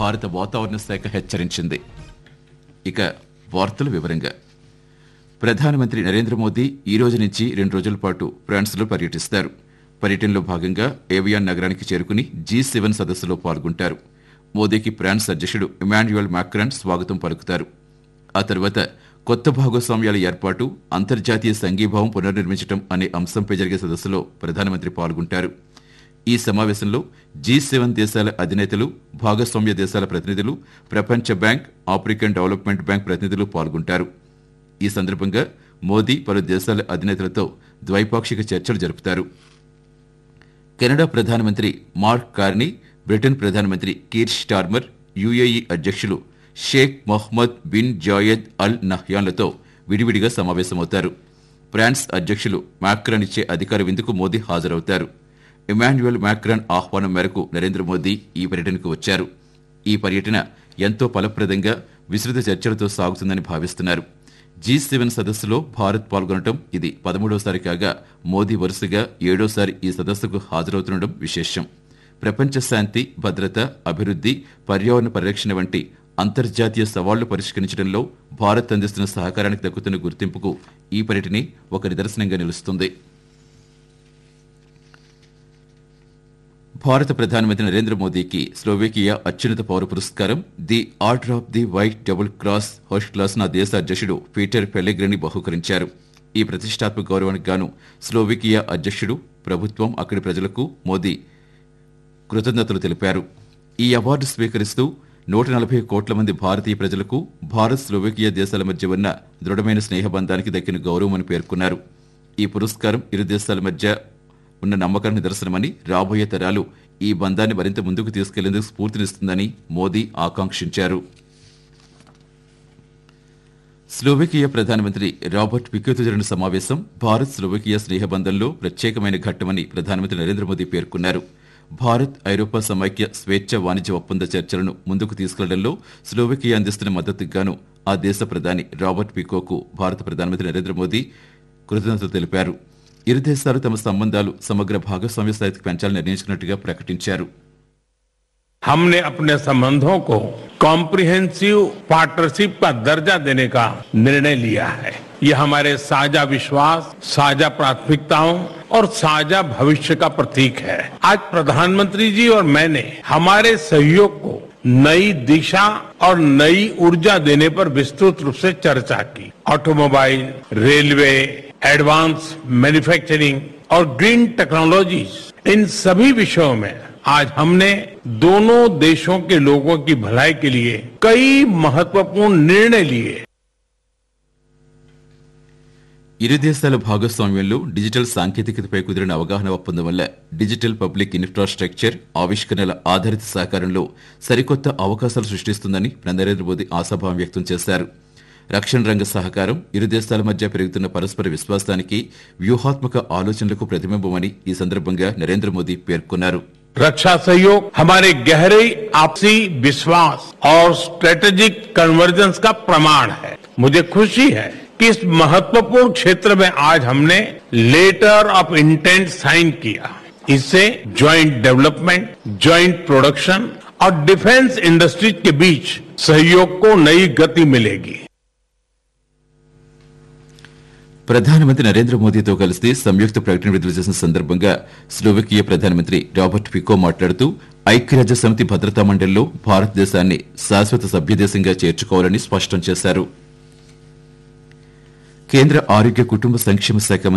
భారత వాతావరణ శాఖ హెచ్చరించింది. ఇక వార్తల వివరంగా ప్రధానమంత్రి నరేంద్ర మోదీ ఈ రోజు నుంచి 2 రోజుల పాటు ఫ్రాన్స్లో పర్యటిస్తారు. పర్యటనలో భాగంగా ఏవియాన్ నగరానికి చేరుకుని G7 సదస్సులో పాల్గొంటారు. మోదీకి ఫ్రాన్స్ అధ్యక్షుడు ఇమాన్యుయల్ మాక్రాన్ స్వాగతం పలుకుతారు. ఆ తర్వాత కొత్త భాగస్వామ్యాల ఏర్పాటు, అంతర్జాతీయ సంఘీభావం పునర్నిర్మించడం అనే అంశంపై జరిగే సదస్సులో ప్రధానమంత్రి పాల్గొంటారు. ఈ సమావేశంలో G7 దేశాల అధినేతలు, భాగస్వామ్య దేశాల ప్రతినిధులు, ప్రపంచ బ్యాంక్, ఆఫ్రికన్ డెవలప్మెంట్ బ్యాంక్ ప్రతినిధులు పాల్గొంటారు. ఈ సందర్భంగా మోదీ పలు దేశాల అధినేతలతో ద్వైపాక్షిక చర్చలు జరుపుతారు. కెనడా ప్రధానమంత్రి మార్క్ కార్నీ, బ్రిటన్ ప్రధానమంత్రి కీర్ స్టార్మర్, UAE అధ్యక్షులు షేక్ మొహమ్మద్ బిన్ జాయద్ అల్ నహ్యాన్లతో విడివిడిగా సమావేశమవుతారు. ఫ్రాన్స్ అధ్యక్షులు మాక్రాన్ ఇచ్చే అధికార విందుకు మోదీ హాజరవుతారు. ఇమాన్యుయల్ మాక్రాన్ ఆహ్వానం మేరకు నరేంద్ర మోదీ ఈ పర్యటనకు వచ్చారు. ఈ పర్యటన ఎంతో ఫలప్రదంగా విస్తృత చర్చలతో సాగుతుందని భావిస్తున్నారు. G7 సదస్సులో భారత్ పాల్గొనడం ఇది 13వసారి కాగా మోదీ వరుసగా 7వసారి ఈ సదస్సుకు హాజరవుతుండడం విశేషం. ప్రపంచ శాంతి, భద్రత, అభివృద్ధి, పర్యావరణ పరిరక్షణ వంటి అంతర్జాతీయ సవాళ్లు పరిష్కరించడంలో భారత్ అందిస్తున్న సహకారానికి దక్కుతున్న గుర్తింపుకు ఈ పర్యటన ఒక నిదర్శనంగా నిలుస్తుంది. భారత ప్రధానమంత్రి నరేంద్ర మోదీకి స్లోవేకియా అత్యున్నత పౌర పురస్కారం the order of the white double cross first class నా దేశ అధ్యక్షుడు పీటర్ పెల్లెగ్రిని బహూకరించారు. ఈ ప్రతిష్టాత్మక గౌరవానికి గాను స్లోవేకియా అధ్యక్షుడు, ప్రభుత్వం, అక్కడి ప్రజలకు మోదీ కృతజ్ఞతలు తెలిపారు. ఈ అవార్డు స్వీకరిస్తూ 140 కోట్ల మంది భారతీయ ప్రజలకు భారత్, స్లోవేకియా దేశాల మధ్య ఉన్న దృఢమైన స్నేహబంధానికి దక్కిన గౌరవమని పేర్కొన్నారు. ఈ పురస్కారం ఇరు దేశాల మధ్య ఉన్న నమ్మకానికి నిదర్శనమని, రాబోయే తరాలు ఈ బంధాన్ని మరింత ముందుకు తీసుకెళ్లేందుకు స్ఫూర్తినిస్తుందని మోదీ ఆకాంక్షించారు. స్లోవేకియా ప్రధానమంత్రి రాబర్ట్ పికోతో జరిగిన సమావేశం భారత్, స్లోవేకియా స్నేహబంధంలో ప్రత్యేకమైన ఘట్టమని ప్రధానమంత్రి నరేంద్ర మోదీ పేర్కొన్నారు. భారత్, ఐరోపా సమైక్య స్వేచ్ఛ వాణిజ్య ఒప్పంద చర్చలను ముందుకు తీసుకెళ్లడంలో స్లోవేకియా అందిస్తున్న మద్దతుకు గాను ఆ దేశ ప్రధాని రాబర్ట్ పికోకు భారత ప్రధానమంత్రి నరేంద్ర మోదీ కృతజ్ఞతలు తెలిపారు. ఇరు దేశాలు తమ సంబంధాలు సమగ్ర భాగస్వామ్య స్థాయికి పెంచాలని నిర్ణయించుకున్నట్టుగా ప్రకటించారు. हमने अपने संबंधों को कॉम्प्रिहेंसिव पार्टनरशिप का दर्जा देने का निर्णय लिया है. ये हमारे साझा विश्वास, साझा प्राथमिकताओं और साझा भविष्य का प्रतीक है. आज प्रधानमंत्री जी और मैंने हमारे सहयोग को नई दिशा और नई ऊर्जा देने पर विस्तृत रूप से चर्चा की. ऑटोमोबाइल, रेलवे, एडवांस मैन्युफैक्चरिंग और ग्रीन टेक्नोलॉजीज, इन सभी विषयों में आज हमने दोनों देशों के लोगों की भलाई के लिए कई महत्वपूर्ण निर्णय लिए. ఇరు దేశాల భాగస్వామ్యంలో డిజిటల్ సాంకేతికతపై కుదిరిన అవగాహన ఒప్పందం వల్ల డిజిటల్ పబ్లిక్ ఇన్ఫ్రాస్ట్రక్చర్, ఆవిష్కరణల ఆధారిత సహకారంలో సరికొత్త అవకాశాలు సృష్టిస్తుందని నరేంద్ర మోదీ ఆశాభావం వ్యక్తం చేశారు. రక్షణ రంగ సహకారం ఇరు దేశాల మధ్య పెరుగుతున్న పరస్పర విశ్వాసానికి, వ్యూహాత్మక ఆలోచనలకు ప్రతిబింబమని ఈ సందర్భంగా నరేంద్ర మోదీ పేర్కొన్నారు. रक्षा सहयोग हमारे गहरे आपसी विश्वास और स्ट्रेटेजिक कन्वर्जेंस का प्रमाण है. मुझे खुशी है कि इस महत्वपूर्ण क्षेत्र में आज हमने लेटर ऑफ इंटेंट साइन किया. इससे ज्वाइंट डेवलपमेंट, ज्वाइंट प्रोडक्शन और डिफेंस इंडस्ट्रीज के बीच सहयोग को नई गति मिलेगी. ప్రధానమంత్రి నరేంద్ర మోదీతో కలిసి సంయుక్త ప్రకటన విడుదల చేసిన సందర్భంగా స్లోవేకియా ప్రధానమంత్రి రాబర్ట్ పికో మాట్లాడుతూ ఐక్యరాజ్య సమితి భద్రతా మండలిలో భారతదేశాన్ని శాశ్వత సభ్యదేశంగా చేర్చుకోవాలని స్పష్టం చేశారు. కేంద్ర ఆరోగ్య కుటుంబ సంక్షేమ శాఖ